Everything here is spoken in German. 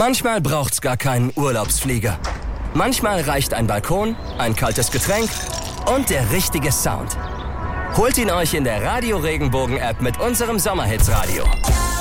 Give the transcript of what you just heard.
Manchmal braucht's gar keinen Urlaubsflieger. Manchmal reicht ein Balkon, ein kaltes Getränk und der richtige Sound. Holt ihn euch in der Radio Regenbogen App mit unserem Sommerhits Radio.